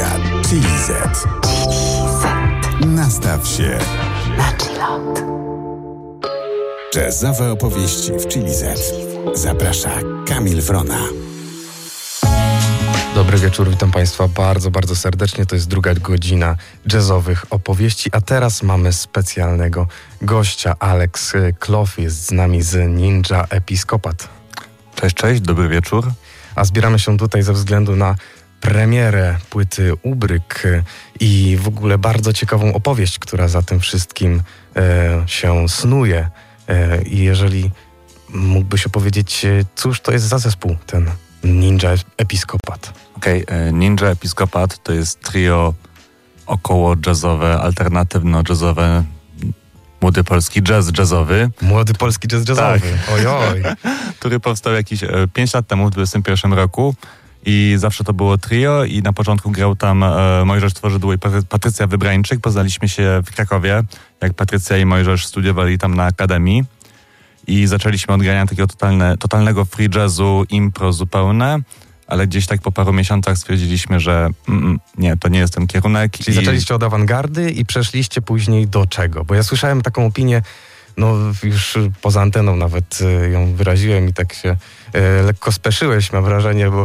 Radia Chili Z. Nastaw się na chillot. Jazzowe opowieści w Chili Z. Zaprasza Kamil Wrona. Dobry wieczór, witam Państwa bardzo, bardzo serdecznie. To jest druga godzina jazzowych opowieści, a teraz mamy specjalnego gościa. Alex Kloff jest z nami z Ninja Episkopat. Cześć, dobry wieczór. A zbieramy się tutaj ze względu na premierę płyty Ubryk i w ogóle bardzo ciekawą opowieść, która za tym wszystkim się snuje. I jeżeli mógłbyś opowiedzieć, cóż to jest za zespół, ten Ninja Episkopat? Ninja Episkopat to jest trio około jazzowe, alternatywno-jazzowe, młody polski jazzowy. Młody polski jazzowy, tak. Ojoj. Który powstał jakieś 5 lat temu, w 2021 roku. I zawsze to było trio i na początku grał tam Mojżesz Tworzydło i Patrycja Wybrańczyk. Poznaliśmy się w Krakowie, jak Patrycja i Mojżesz studiowali tam na Akademii. I zaczęliśmy od grania takiego totalnego free jazzu, impro zupełne, ale gdzieś tak po paru miesiącach stwierdziliśmy, że nie, to nie jest ten kierunek. Czyli zaczęliście od awangardy i przeszliście później do czego? Bo ja słyszałem taką opinię, no już poza anteną nawet ją wyraziłem i tak się lekko speszyłeś, mam wrażenie, bo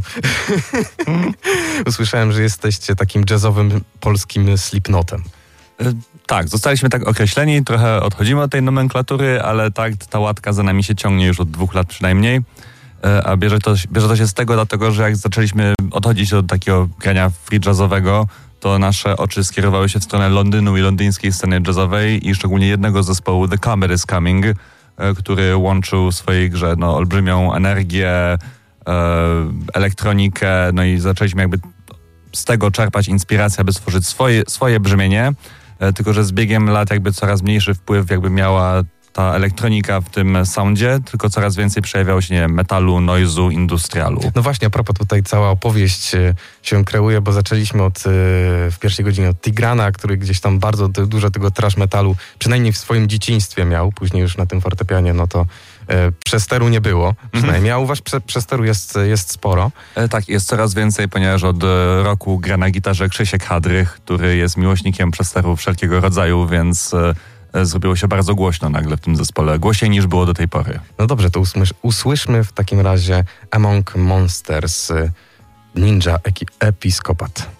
usłyszałem, że jesteście takim jazzowym polskim Slipknotem. Tak, zostaliśmy tak określeni, trochę odchodzimy od tej nomenklatury, ale tak, ta łatka za nami się ciągnie już od 2 lat przynajmniej. A bierze to się z tego, dlatego że jak zaczęliśmy odchodzić od takiego grania free jazzowego, to nasze oczy skierowały się w stronę Londynu i londyńskiej sceny jazzowej i szczególnie jednego zespołu, The Comet is Coming, który łączył w swojej grze olbrzymią energię, elektronikę, no i zaczęliśmy jakby z tego czerpać inspirację, aby stworzyć swoje brzmienie, tylko że z biegiem lat jakby coraz mniejszy wpływ jakby miała ta elektronika w tym soundzie, tylko coraz więcej przejawiało się, nie wiem, metalu, noizu, industrialu. No właśnie, a propos tutaj cała opowieść się kreuje, bo zaczęliśmy w pierwszej godzinie od Tigrana, który gdzieś tam bardzo dużo tego thrash metalu, przynajmniej w swoim dzieciństwie miał, później już na tym fortepianie, no to przesteru nie było, przynajmniej, a u was przesteru jest sporo. Tak, jest coraz więcej, ponieważ od roku gra na gitarze Krzysiek Hadrych, który jest miłośnikiem przesteru wszelkiego rodzaju, więc zrobiło się bardzo głośno nagle w tym zespole. Głośniej niż było do tej pory. No dobrze, to usłyszmy w takim razie Among Monsters, Ninja Episkopat.